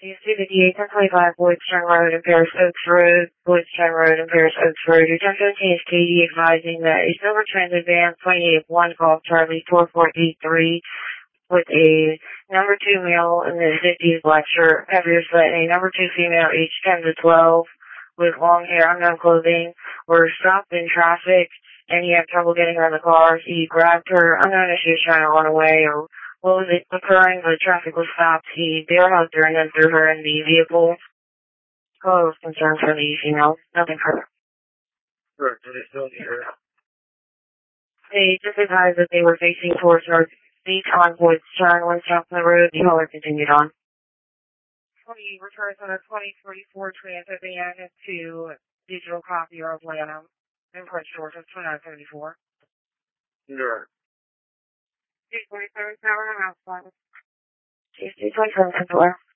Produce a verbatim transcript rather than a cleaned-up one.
two fifty-eight, ten twenty-five, Woodstern Road and Paris Oaks Road, Woodstern Road and Paris Oaks Road. Your ten fifteen is Katie advising that a silver transit van, twenty-eight one Golf Charlie four four eight three, with a number two male in the fifties black shirt, heavier set, and a number two female aged ten to twelve with long hair, unknown clothing, were stopped in traffic, and he had trouble getting out of the car. He grabbed her, unknown if she was trying to run away or what was it occurring, but traffic was stopped. He bear hugged her and then threw her in the vehicle. Cause concern for the female, nothing further. Sure, do they still need her? They just advised that they were facing towards North Beach on Woodstern. When stopped on the road, the hauler continued on. twenty returns on a twenty-three Ford Transit van to Digital Copier of Lanham in Prince George of twenty-nine seventy-four. Sure. two twenty-seven, power and house one. two twenty-seven,